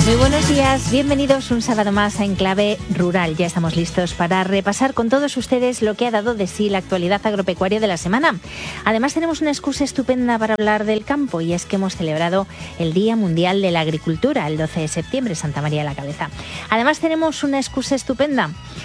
Muy buenos días, bienvenidos un sábado más a Enclave Rural. Ya estamos listos para repasar con todos ustedes lo que ha dado de sí la actualidad agropecuaria de la semana. Además tenemos una excusa estupenda para hablar del campo, y es que hemos celebrado el Día Mundial de la Agricultura, el 12 de septiembre, Santa María la Cabeza. Además tenemos una excusa estupenda.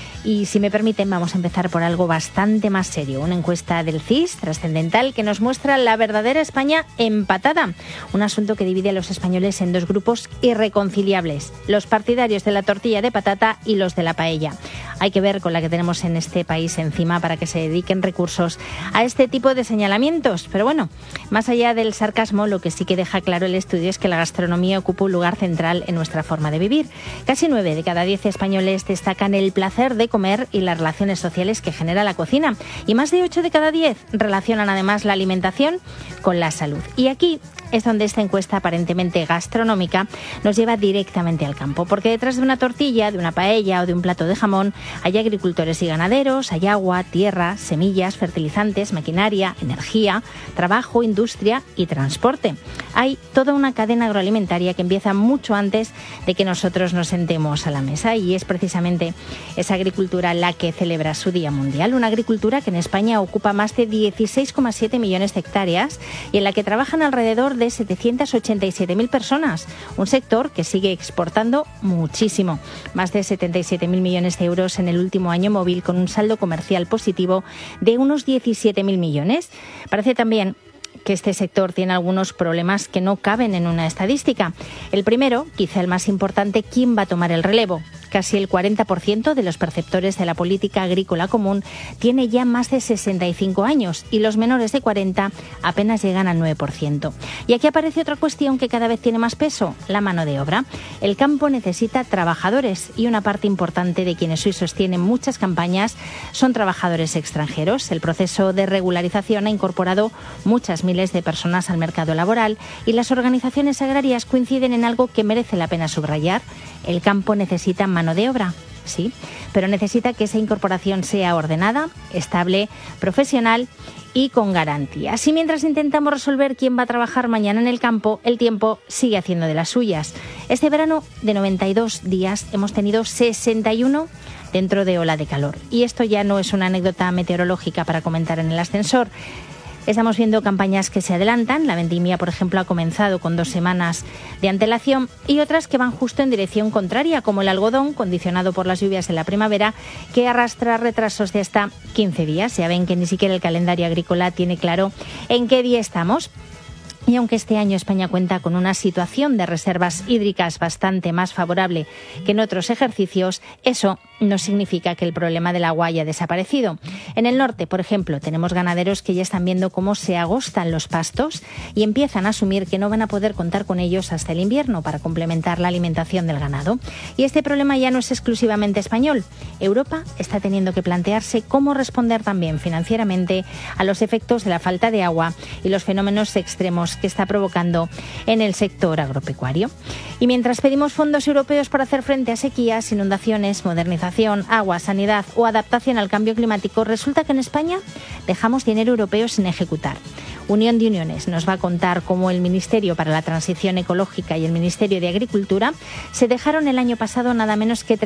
Y si me permiten, vamos a empezar por algo bastante más serio. Una encuesta del CIS trascendental que nos muestra la verdadera España empatada. Un asunto que divide a los españoles en dos grupos irreconciliables: los partidarios de la tortilla de patata y los de la paella. Hay que ver con la que tenemos en este país encima para que se dediquen recursos a este tipo de señalamientos. Pero bueno, más allá del sarcasmo, lo que sí que deja claro el estudio es que la gastronomía ocupa un lugar central en nuestra forma de vivir. Casi 9 de cada 10 españoles destacan el placer de comer y las relaciones sociales que genera la cocina. Y más de 8 de cada 10 relacionan además la alimentación con la salud. Y aquí es donde esta encuesta aparentemente gastronómica nos lleva directamente al campo, porque detrás de una tortilla, de una paella o de un plato de jamón hay agricultores y ganaderos, hay agua, tierra, semillas, fertilizantes, maquinaria, energía, trabajo, industria y transporte. Hay toda una cadena agroalimentaria que empieza mucho antes de que nosotros nos sentemos a la mesa, y es precisamente esa agricultura la que celebra su Día Mundial, una agricultura que en España ocupa más de 16,7 millones de hectáreas y en la que trabajan alrededor de 787.000 personas, un sector que sigue exportando muchísimo, más de 77.000 millones de euros en el último año móvil, con un saldo comercial positivo de unos 17.000 millones. Parece también que este sector tiene algunos problemas que no caben en una estadística. El primero, quizá el más importante: ¿quién va a tomar el relevo? Casi el 40% de los perceptores de la política agrícola común tiene ya más de 65 años y los menores de 40 apenas llegan al 9%. Y aquí aparece otra cuestión que cada vez tiene más peso: la mano de obra. El campo necesita trabajadores, y una parte importante de quienes hoy sostienen muchas campañas son trabajadores extranjeros. El proceso de regularización ha incorporado muchas miles de personas al mercado laboral, y las organizaciones agrarias coinciden en algo que merece la pena subrayar: el campo necesita mano de obra, sí, pero necesita que esa incorporación sea ordenada, estable, profesional y con garantías. Y mientras intentamos resolver quién va a trabajar mañana en el campo, el tiempo sigue haciendo de las suyas. Este verano de 92 días hemos tenido 61 dentro de ola de calor. Y esto ya no es una anécdota meteorológica para comentar en el ascensor. Estamos viendo campañas que se adelantan. La vendimia, por ejemplo, ha comenzado con 2 semanas de antelación, y otras que van justo en dirección contraria, como el algodón, condicionado por las lluvias de la primavera, que arrastra retrasos de hasta 15 días. Ya ven que ni siquiera el calendario agrícola tiene claro en qué día estamos. Y aunque este año España cuenta con una situación de reservas hídricas bastante más favorable que en otros ejercicios, eso no significa que el problema del agua haya desaparecido. En el norte, por ejemplo, tenemos ganaderos que ya están viendo cómo se agostan los pastos y empiezan a asumir que no van a poder contar con ellos hasta el invierno para complementar la alimentación del ganado. Y este problema ya no es exclusivamente español. Europa está teniendo que plantearse cómo responder también financieramente a los efectos de la falta de agua y los fenómenos extremos que está provocando en el sector agropecuario. Y mientras pedimos fondos europeos para hacer frente a sequías, inundaciones, modernización, agua, sanidad o adaptación al cambio climático, resulta que en España dejamos dinero europeo sin ejecutar. Unión de Uniones nos va a contar cómo el Ministerio para la Transición Ecológica y el Ministerio de Agricultura se dejaron el año pasado nada menos que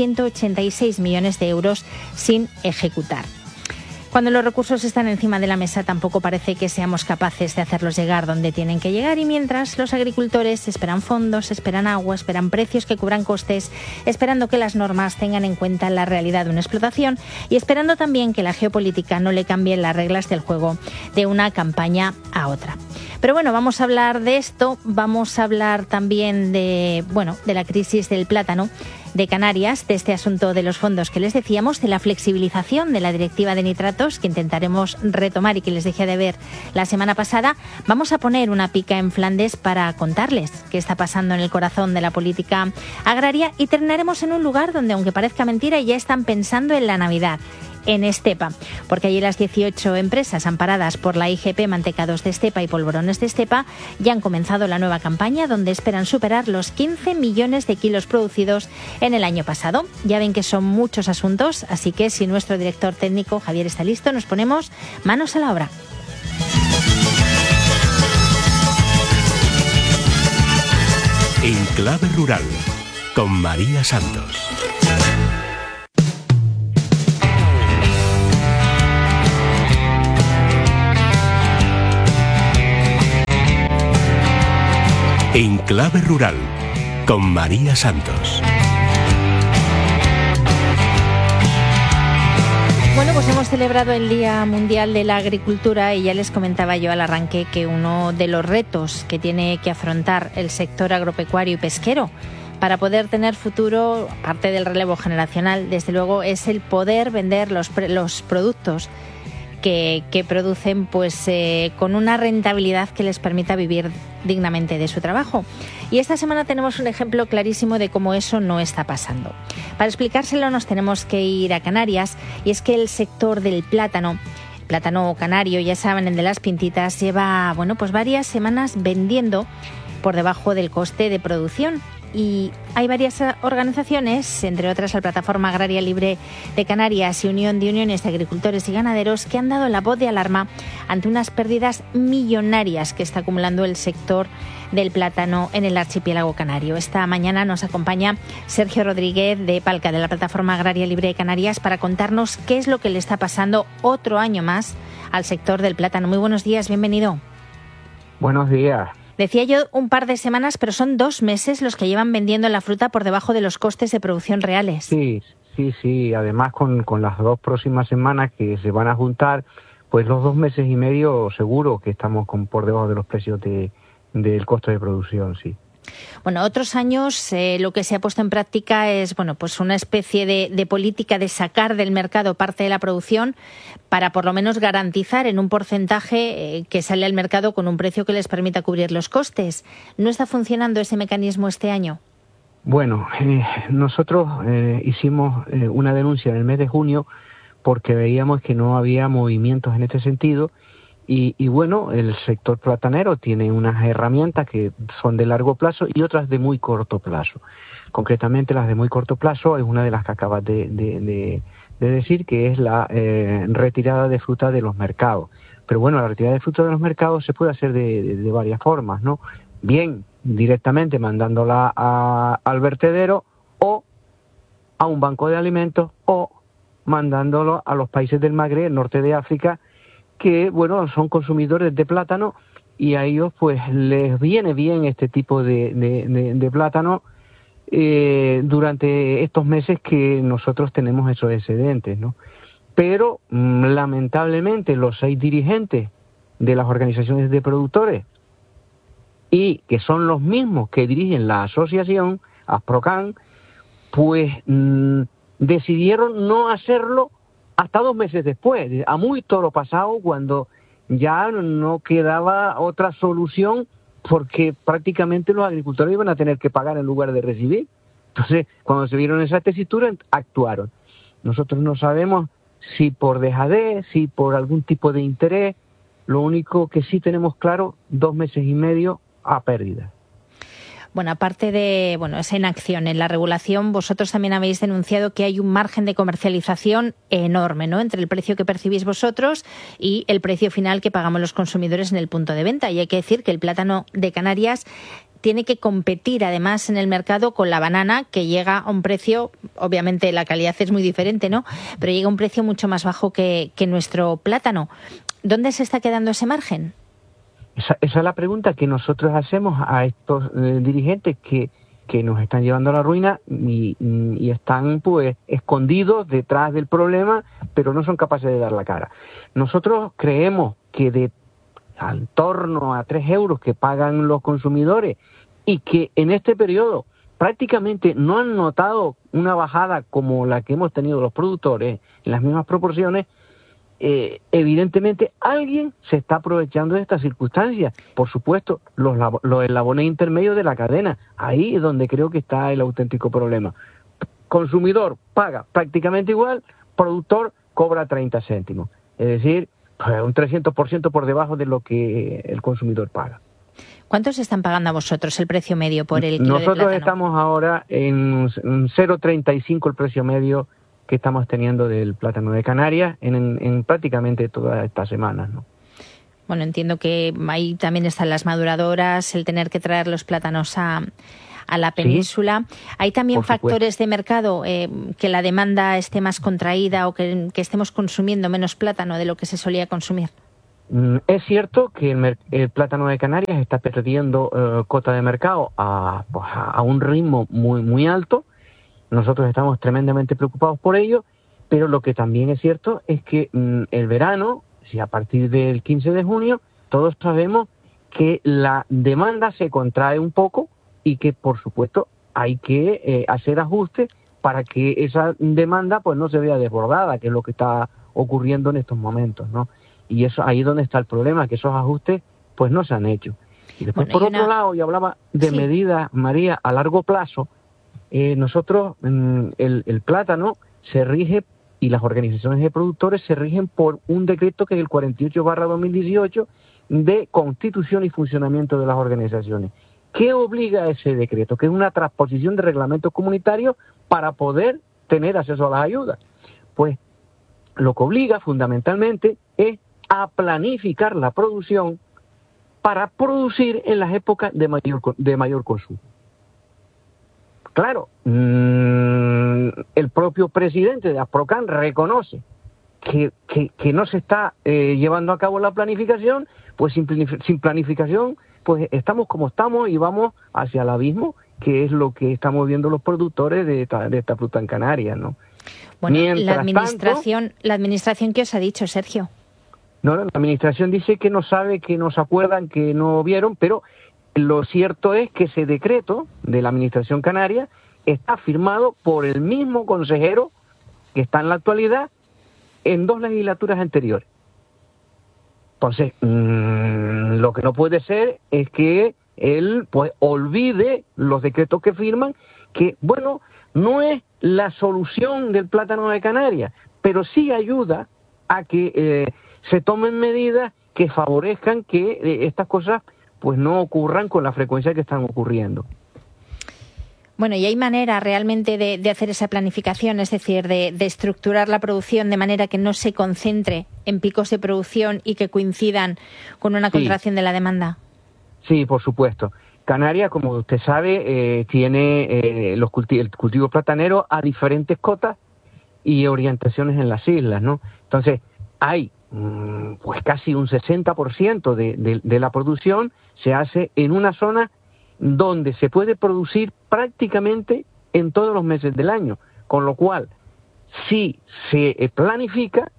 3.186 millones de euros sin ejecutar. Cuando los recursos están encima de la mesa, tampoco parece que seamos capaces de hacerlos llegar donde tienen que llegar, y mientras los agricultores esperan fondos, esperan agua, esperan precios que cubran costes, esperando que las normas tengan en cuenta la realidad de una explotación y esperando también que la geopolítica no le cambie las reglas del juego de una campaña a otra. Pero bueno, vamos a hablar de esto, vamos a hablar también de la crisis del plátano de Canarias, de este asunto de los fondos que les decíamos, de la flexibilización de la directiva de nitratos que intentaremos retomar y que les dejé de ver la semana pasada. Vamos a poner una pica en Flandes para contarles qué está pasando en el corazón de la política agraria, y terminaremos en un lugar donde, aunque parezca mentira, ya están pensando en la Navidad, en Estepa, porque allí las 18 empresas amparadas por la IGP Mantecados de Estepa y Polvorones de Estepa ya han comenzado la nueva campaña, donde esperan superar los 15 millones de kilos producidos en el año pasado. Ya ven que son muchos asuntos, así que si nuestro director técnico Javier está listo, nos ponemos manos a la obra. En Clave Rural, con María Santos. En Clave Rural, con María Santos. Bueno, pues hemos celebrado el Día Mundial de la Agricultura y ya les comentaba yo al arranque que uno de los retos que tiene que afrontar el sector agropecuario y pesquero para poder tener futuro, parte del relevo generacional, desde luego, es el poder vender los productos que producen pues con una rentabilidad que les permita vivir dignamente de su trabajo. Y esta semana tenemos un ejemplo clarísimo de cómo eso no está pasando. Para explicárselo nos tenemos que ir a Canarias, y es que el sector del plátano canario, ya saben, el de las pintitas, lleva pues varias semanas vendiendo por debajo del coste de producción. Y hay varias organizaciones, entre otras la Plataforma Agraria Libre de Canarias y Unión de Uniones de Agricultores y Ganaderos, que han dado la voz de alarma ante unas pérdidas millonarias que está acumulando el sector del plátano en el archipiélago canario. Esta mañana nos acompaña Sergio Rodríguez de Palca, de la Plataforma Agraria Libre de Canarias, para contarnos qué es lo que le está pasando otro año más al sector del plátano. Muy buenos días, bienvenido. Buenos días. Decía yo un par de semanas, pero son 2 meses los que llevan vendiendo la fruta por debajo de los costes de producción reales. Sí. Además, con las 2 próximas semanas que se van a juntar, pues los 2 meses y medio seguro que estamos por debajo de los precios del costo de producción, sí. Bueno, otros años lo que se ha puesto en práctica es pues una especie de política de sacar del mercado parte de la producción para por lo menos garantizar en un porcentaje que sale al mercado con un precio que les permita cubrir los costes. ¿No está funcionando ese mecanismo este año? Bueno, nosotros hicimos una denuncia en el mes de junio porque veíamos que no había movimientos en este sentido. Y bueno, el sector platanero tiene unas herramientas que son de largo plazo y otras de muy corto plazo. Concretamente, las de muy corto plazo es una de las que acabas de decir, que es la retirada de fruta de los mercados. Pero bueno, la retirada de fruta de los mercados se puede hacer de varias formas, ¿no? Bien, directamente mandándola al vertedero, o a un banco de alimentos, o mandándolo a los países del Magreb, el norte de África, que son consumidores de plátano, y a ellos pues les viene bien este tipo de plátano durante estos meses que nosotros tenemos esos excedentes, ¿no? Pero lamentablemente los 6 dirigentes de las organizaciones de productores, y que son los mismos que dirigen la asociación Asprocan, pues decidieron no hacerlo hasta 2 meses después, a muy toro pasado, cuando ya no quedaba otra solución, porque prácticamente los agricultores iban a tener que pagar en lugar de recibir. Entonces, cuando se vieron esa tesitura, actuaron. Nosotros no sabemos si por dejadez, si por algún tipo de interés. Lo único que sí tenemos claro, 2 meses y medio a pérdida. Bueno, aparte de esa inacción en la regulación, vosotros también habéis denunciado que hay un margen de comercialización enorme, ¿no?, entre el precio que percibís vosotros y el precio final que pagamos los consumidores en el punto de venta. Y hay que decir que el plátano de Canarias tiene que competir además en el mercado con la banana, que llega a un precio, obviamente la calidad es muy diferente, ¿no?, pero llega a un precio mucho más bajo que nuestro plátano. ¿Dónde se está quedando ese margen? Esa es la pregunta que nosotros hacemos a estos dirigentes que nos están llevando a la ruina y están pues escondidos detrás del problema, pero no son capaces de dar la cara. Nosotros creemos que en torno a 3 euros que pagan los consumidores, y que en este periodo prácticamente no han notado una bajada como la que hemos tenido los productores en las mismas proporciones, evidentemente alguien se está aprovechando de estas circunstancias. Por supuesto, los eslabones intermedios de la cadena, ahí es donde creo que está el auténtico problema. Consumidor paga prácticamente igual, productor cobra 30 céntimos, es decir, un 300% por debajo de lo que el consumidor paga. ¿Cuántos están pagando a vosotros el precio medio por el kilo de plátano? Nosotros estamos ahora en 0,35 el precio medio que estamos teniendo del plátano de Canarias en prácticamente todas estas semanas, ¿no? Bueno, entiendo que ahí también están las maduradoras, el tener que traer los plátanos a a la península. Sí, ¿hay también factores de mercado, que la demanda esté más contraída o que estemos consumiendo menos plátano de lo que se solía consumir? Es cierto que el plátano de Canarias está perdiendo cota de mercado a un ritmo muy alto. Nosotros estamos tremendamente preocupados por ello, pero lo que también es cierto es que el verano, si a partir del 15 de junio, todos sabemos que la demanda se contrae un poco y que, por supuesto, hay que hacer ajustes para que esa demanda pues no se vea desbordada, que es lo que está ocurriendo en estos momentos, ¿no? Y eso ahí es donde está el problema, que esos ajustes pues no se han hecho. Y después, por otro lado, yo hablaba de medidas, María, a largo plazo. Nosotros, el plátano se rige, y las organizaciones de productores se rigen por un decreto que es el 48/2018 de constitución y funcionamiento de las organizaciones. ¿Qué obliga a ese decreto? Que es una transposición de reglamentos comunitarios para poder tener acceso a las ayudas. Pues lo que obliga fundamentalmente es a planificar la producción para producir en las épocas de mayor consumo. Claro, el propio presidente de Asprocan reconoce que no se está llevando a cabo la planificación, pues sin planificación pues estamos como estamos y vamos hacia el abismo, que es lo que estamos viendo los productores de esta fruta en Canarias, ¿no? Bueno, la administración, ¿qué os ha dicho, Sergio? No, la administración dice que no sabe, que no se acuerdan, que no vieron, pero lo cierto es que ese decreto de la administración canaria está firmado por el mismo consejero que está en la actualidad en 2 legislaturas anteriores. Entonces, lo que no puede ser es que él pues olvide los decretos que firman, que, bueno, no es la solución del plátano de Canarias, pero sí ayuda a que se tomen medidas que favorezcan que estas cosas pues no ocurran con la frecuencia que están ocurriendo. Bueno, ¿y hay manera realmente de hacer esa planificación, es decir, de estructurar la producción de manera que no se concentre en picos de producción y que coincidan con una contracción de la demanda? Sí, por supuesto. Canarias, como usted sabe, tiene el cultivo platanero a diferentes cotas y orientaciones en las islas, ¿no? Entonces, hay pues casi un 60% de la producción se hace en una zona donde se puede producir prácticamente en todos los meses del año, con lo cual, si se planifica,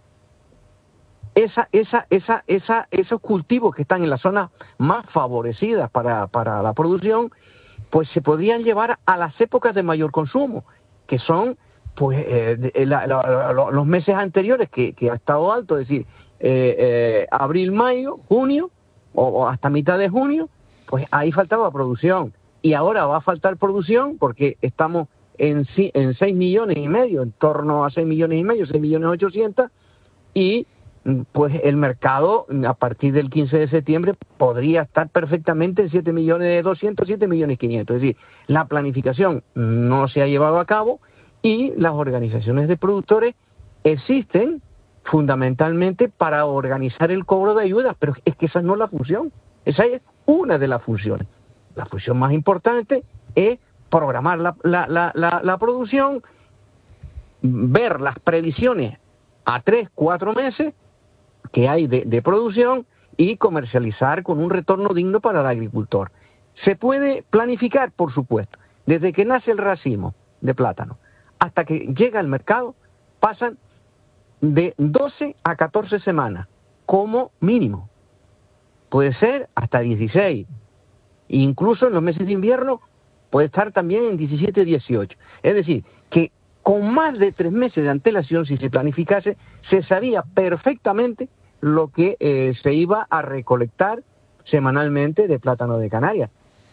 esos cultivos que están en las zonas más favorecidas para la producción, pues se podrían llevar a las épocas de mayor consumo, que son pues los meses anteriores que ha estado alto, es decir, abril, mayo, junio, o hasta mitad de junio, pues ahí faltaba producción. Y ahora va a faltar producción porque estamos en 6 millones y medio, en torno a 6 millones y medio, 6 millones 800, y pues el mercado a partir del 15 de septiembre podría estar perfectamente en 7 millones 200, 7 millones 500. Es decir, la planificación no se ha llevado a cabo y las organizaciones de productores existen fundamentalmente para organizar el cobro de ayudas, pero es que esa no es la función, esa es una de las funciones. La función más importante es programar la producción, ver las previsiones a 3, 4 meses que hay de producción y comercializar con un retorno digno para el agricultor. ¿Se puede planificar? Por supuesto. Desde que nace el racimo de plátano hasta que llega al mercado pasan de 12 a 14 semanas como mínimo. Puede ser hasta 16. Incluso en los meses de invierno puede estar también en 17, 18. Es decir, que con más de 3 meses de antelación, si se planificase, se sabía perfectamente lo que se iba a recolectar semanalmente de plátano de Canarias.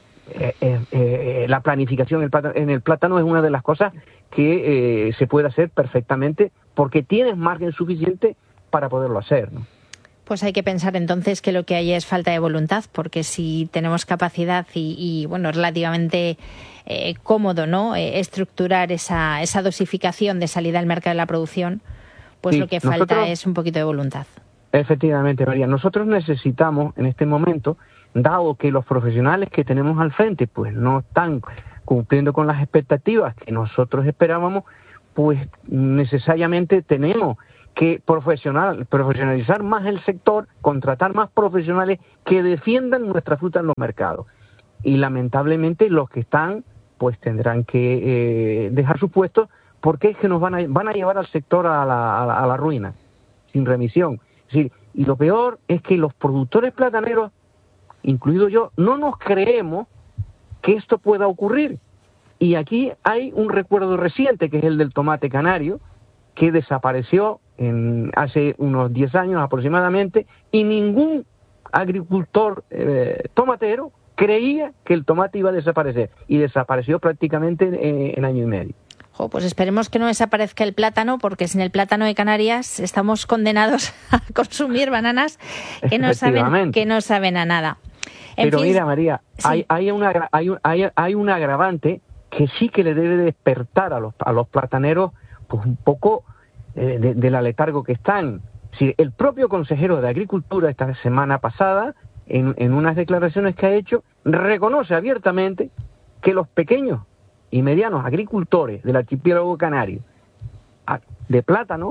La planificación en el plátano es una de las cosas que se puede hacer perfectamente porque tienes margen suficiente para poderlo hacer, ¿no? Pues hay que pensar entonces que lo que hay es falta de voluntad, porque si tenemos capacidad y bueno, relativamente cómodo, ¿no? Estructurar esa dosificación de salida al mercado de la producción, pues sí, lo que falta es un poquito de voluntad. Efectivamente, María. Nosotros necesitamos en este momento, dado que los profesionales que tenemos al frente pues no están cumpliendo con las expectativas que nosotros esperábamos, pues necesariamente tenemos que profesionalizar más el sector, contratar más profesionales que defiendan nuestra fruta en los mercados. Y lamentablemente los que están, pues tendrán que dejar sus puestos, porque es que nos van a llevar al sector a la ruina, sin remisión. Es decir, y lo peor es que los productores plataneros, incluido yo, no nos creemos que esto pueda ocurrir. Y aquí hay un recuerdo reciente, que es el del tomate canario, que desapareció hace unos 10 años aproximadamente, y ningún agricultor tomatero creía que el tomate iba a desaparecer, y desapareció prácticamente en año y medio. Pues esperemos que no desaparezca el plátano, porque sin el plátano de Canarias estamos condenados a consumir bananas que no saben a nada. Pero mira, María, sí, hay un agravante que sí que le debe despertar a los plataneros, pues un poco de la letargo que están. Sí, el propio consejero de Agricultura esta semana pasada, en unas declaraciones que ha hecho, reconoce abiertamente que los pequeños y medianos agricultores del archipiélago canario de plátano,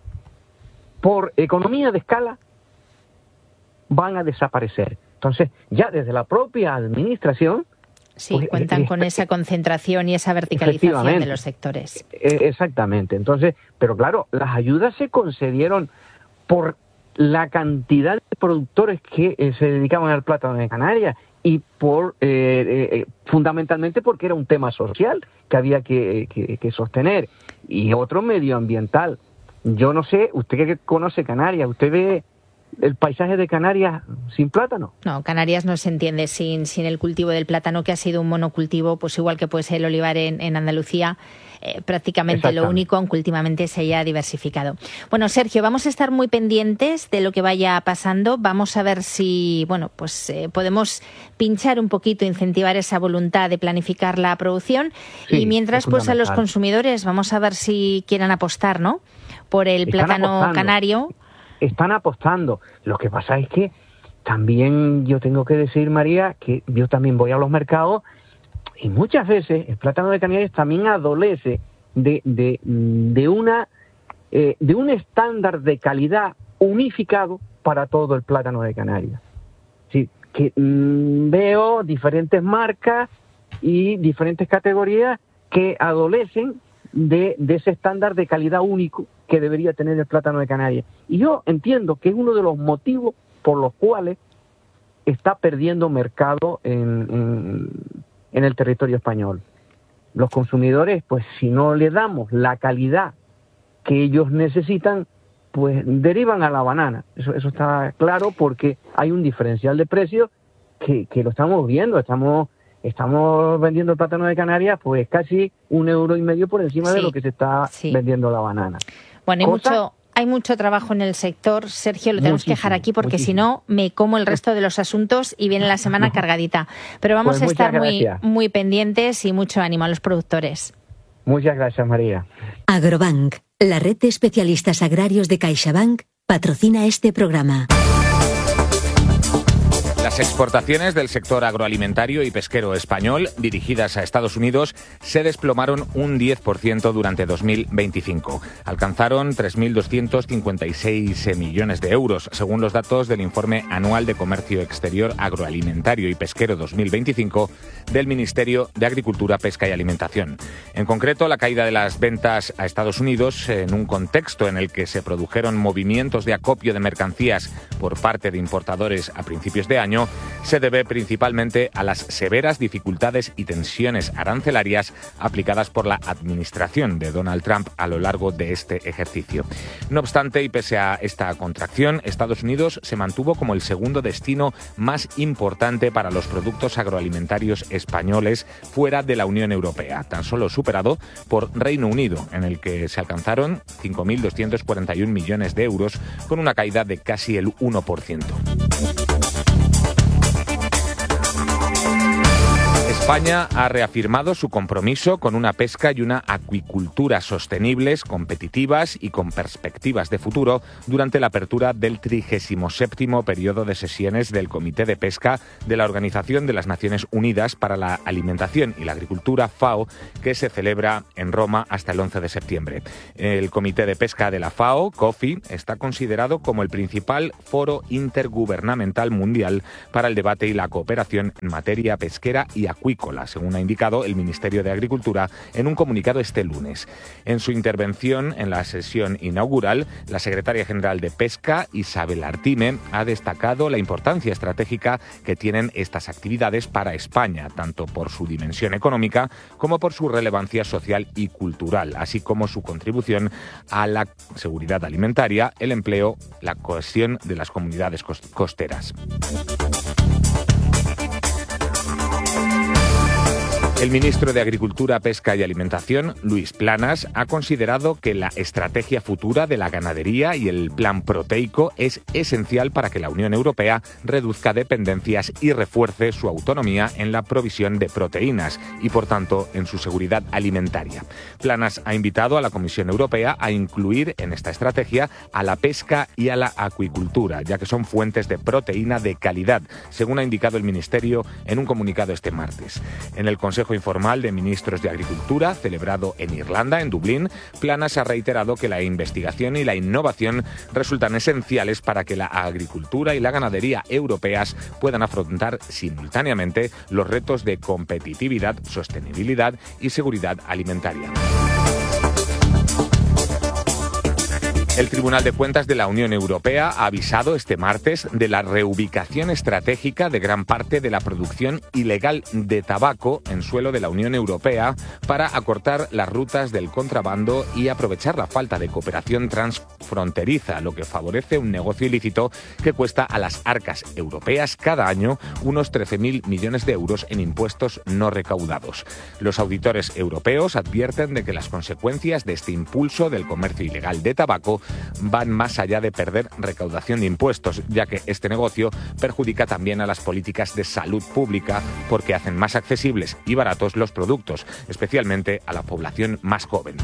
por economía de escala, van a desaparecer. Entonces, ya desde la propia administración... Sí, pues, cuentan con esa concentración y esa verticalización de los sectores. Exactamente. Entonces, pero claro, las ayudas se concedieron por la cantidad de productores que se dedicaban al plátano de Canarias, y por fundamentalmente porque era un tema social que había que sostener, y otro medioambiental. Yo no sé, usted que conoce Canarias, ¿usted ve el paisaje de Canarias sin plátano? No, Canarias no se entiende sin el cultivo del plátano, que ha sido un monocultivo, pues igual que puede ser el olivar en Andalucía, prácticamente lo único, aunque últimamente se haya diversificado. Bueno, Sergio, vamos a estar muy pendientes de lo que vaya pasando. Vamos a ver si, podemos pinchar un poquito, incentivar esa voluntad de planificar la producción. Sí, y mientras, pues a los consumidores, vamos a ver si quieren apostar, ¿no?, por el plátano canario. Están apostando. Lo que pasa es que también yo tengo que decir, María, que yo también voy a los mercados, y muchas veces el plátano de Canarias también adolece de un estándar de calidad unificado para todo el plátano de Canarias. Sí, que veo diferentes marcas y diferentes categorías que adolecen de ese estándar de calidad único que debería tener el plátano de Canarias. Y yo entiendo que es uno de los motivos por los cuales está perdiendo mercado en el territorio español. Los consumidores, pues si no le damos la calidad que ellos necesitan, pues derivan a la banana. Eso está claro, porque hay un diferencial de precios que lo estamos viendo. Estamos vendiendo el plátano de Canarias pues casi 1,5 euros por encima de lo que se está vendiendo la banana. Bueno, hay mucho trabajo en el sector, Sergio, lo tenemos que dejar aquí, porque si no me como el resto de los asuntos y viene la semana cargadita. Pero vamos a estar muy pendientes, y mucho ánimo a los productores. Muchas gracias, María. Agrobank, la red de especialistas agrarios de CaixaBank, patrocina este programa. Las exportaciones del sector agroalimentario y pesquero español dirigidas a Estados Unidos se desplomaron un 10% durante 2025. Alcanzaron 3.256 millones de euros, según los datos del Informe Anual de Comercio Exterior Agroalimentario y Pesquero 2025 del Ministerio de Agricultura, Pesca y Alimentación. En concreto, la caída de las ventas a Estados Unidos, en un contexto en el que se produjeron movimientos de acopio de mercancías por parte de importadores a principios de año, se debe principalmente a las severas dificultades y tensiones arancelarias aplicadas por la administración de Donald Trump a lo largo de este ejercicio. No obstante, y pese a esta contracción, Estados Unidos se mantuvo como el segundo destino más importante para los productos agroalimentarios españoles fuera de la Unión Europea, tan solo superado por Reino Unido, en el que se alcanzaron 5.241 millones de euros, con una caída de casi el 1%. España ha reafirmado su compromiso con una pesca y una acuicultura sostenibles, competitivas y con perspectivas de futuro durante la apertura del 37º periodo de sesiones del Comité de Pesca de la Organización de las Naciones Unidas para la Alimentación y la Agricultura, FAO, que se celebra en Roma hasta el 11 de septiembre. El Comité de Pesca de la FAO, COFI, está considerado como el principal foro intergubernamental mundial para el debate y la cooperación en materia pesquera y acuícola, según ha indicado el Ministerio de Agricultura en un comunicado este lunes. En su intervención en la sesión inaugural, la secretaria general de Pesca, Isabel Artime, ha destacado la importancia estratégica que tienen estas actividades para España, tanto por su dimensión económica como por su relevancia social y cultural, así como su contribución a la seguridad alimentaria, el empleo, la cohesión de las comunidades costeras. El ministro de Agricultura, Pesca y Alimentación, Luis Planas, ha considerado que la estrategia futura de la ganadería y el plan proteico es esencial para que la Unión Europea reduzca dependencias y refuerce su autonomía en la provisión de proteínas y, por tanto, en su seguridad alimentaria. Planas ha invitado a la Comisión Europea a incluir en esta estrategia a la pesca y a la acuicultura, ya que son fuentes de proteína de calidad, según ha indicado el Ministerio en un comunicado este martes. En el Consejo Informal de Ministros de Agricultura, celebrado en Irlanda, en Dublín, Planas ha reiterado que la investigación y la innovación resultan esenciales para que la agricultura y la ganadería europeas puedan afrontar simultáneamente los retos de competitividad, sostenibilidad y seguridad alimentaria. El Tribunal de Cuentas de la Unión Europea ha avisado este martes de la reubicación estratégica de gran parte de la producción ilegal de tabaco en suelo de la Unión Europea para acortar las rutas del contrabando y aprovechar la falta de cooperación transfronteriza, lo que favorece un negocio ilícito que cuesta a las arcas europeas cada año unos 13.000 millones de euros en impuestos no recaudados. Los auditores europeos advierten de que las consecuencias de este impulso del comercio ilegal de tabaco van más allá de perder recaudación de impuestos, ya que este negocio perjudica también a las políticas de salud pública porque hacen más accesibles y baratos los productos, especialmente a la población más joven.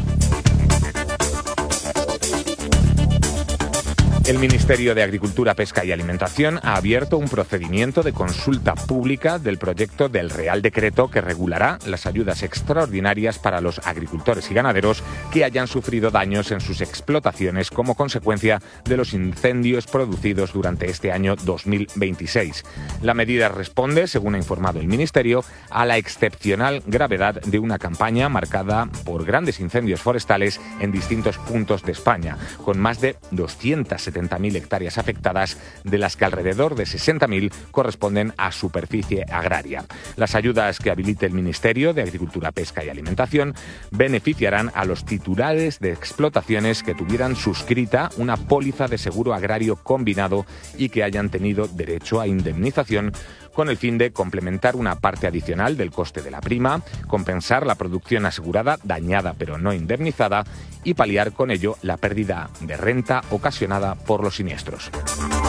El Ministerio de Agricultura, Pesca y Alimentación ha abierto un procedimiento de consulta pública del proyecto del Real Decreto que regulará las ayudas extraordinarias para los agricultores y ganaderos que hayan sufrido daños en sus explotaciones como consecuencia de los incendios producidos durante este año 2026. La medida responde, según ha informado el Ministerio, a la excepcional gravedad de una campaña marcada por grandes incendios forestales en distintos puntos de España, con más de 270.000 hectáreas afectadas, de las que alrededor de 60.000 corresponden a superficie agraria. Las ayudas que habilite el Ministerio de Agricultura, Pesca y Alimentación beneficiarán a los titulares de explotaciones que tuvieran suscrita una póliza de seguro agrario combinado y que hayan tenido derecho a indemnización, con el fin de complementar una parte adicional del coste de la prima, compensar la producción asegurada dañada pero no indemnizada y paliar con ello la pérdida de renta ocasionada por los siniestros.